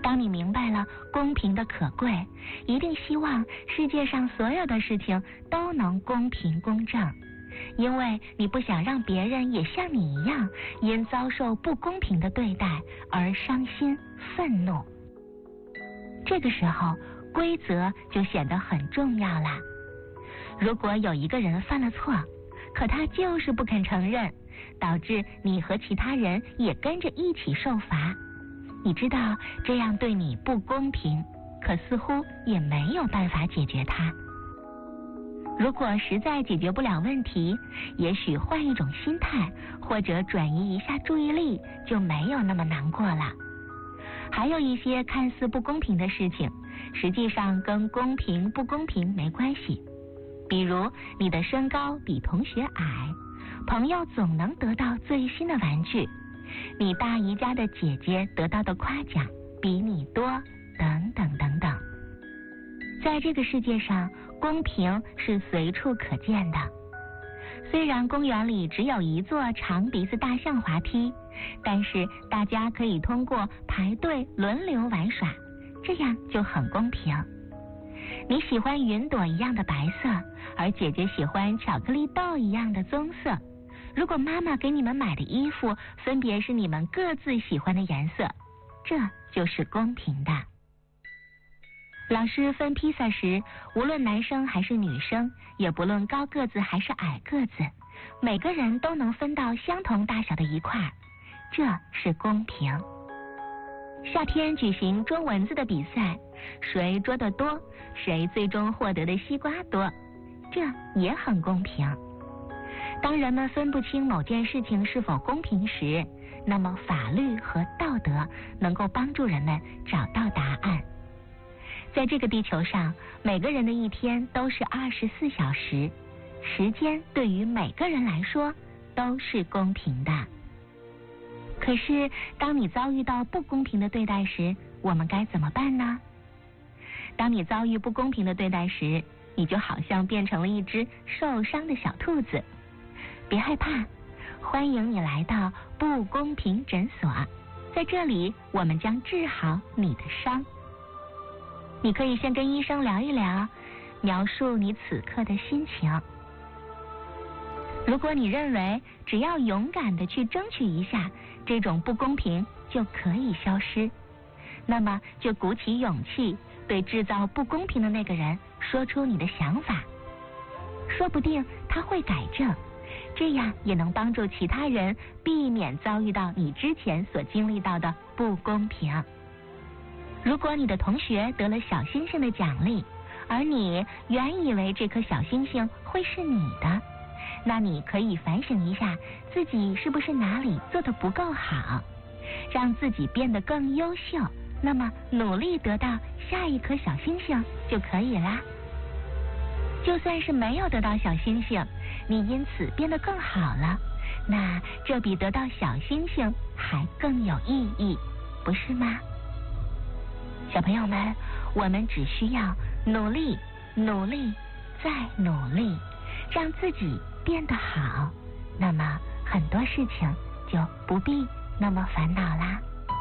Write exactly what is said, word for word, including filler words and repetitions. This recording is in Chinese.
当你明白了公平的可贵，一定希望世界上所有的事情都能公平公正，因为你不想让别人也像你一样，因遭受不公平的对待而伤心愤怒。这个时候，规则就显得很重要啦。如果有一个人犯了错，可他就是不肯承认，导致你和其他人也跟着一起受罚，你知道这样对你不公平，可似乎也没有办法解决它。如果实在解决不了问题，也许换一种心态，或者转移一下注意力，就没有那么难过了。还有一些看似不公平的事情，实际上跟公平不公平没关系。比如你的身高比同学矮，朋友总能得到最新的玩具，你大姨家的姐姐得到的夸奖比你多，等等等等。在这个世界上，公平是随处可见的。虽然公园里只有一座长鼻子大象滑梯，但是大家可以通过排队轮流玩耍，这样就很公平。你喜欢云朵一样的白色，而姐姐喜欢巧克力豆一样的棕色。如果妈妈给你们买的衣服分别是你们各自喜欢的颜色，这就是公平的。老师分披萨时，无论男生还是女生，也不论高个子还是矮个子，每个人都能分到相同大小的一块，这是公平。夏天举行捉蚊子的比赛，谁捉得多，谁最终获得的西瓜多，这也很公平。当人们分不清某件事情是否公平时，那么法律和道德能够帮助人们找到答案。在这个地球上，每个人的一天都是二十四小时，时间对于每个人来说都是公平的。可是当你遭遇到不公平的对待时，我们该怎么办呢？当你遭遇不公平的对待时，你就好像变成了一只受伤的小兔子。别害怕，欢迎你来到不公平诊所，在这里我们将治好你的伤。你可以先跟医生聊一聊，描述你此刻的心情。如果你认为只要勇敢地去争取一下，这种不公平就可以消失，那么就鼓起勇气对制造不公平的那个人说出你的想法，说不定他会改正，这样也能帮助其他人避免遭遇到你之前所经历到的不公平。如果你的同学得了小星星的奖励，而你原以为这颗小星星会是你的，那你可以反省一下自己是不是哪里做得不够好，让自己变得更优秀，那么努力得到下一颗小星星就可以啦。就算是没有得到小星星，你因此变得更好了，那这比得到小星星还更有意义，不是吗？小朋友们，我们只需要努力，努力，再努力，让自己变得好，那么很多事情就不必那么烦恼啦。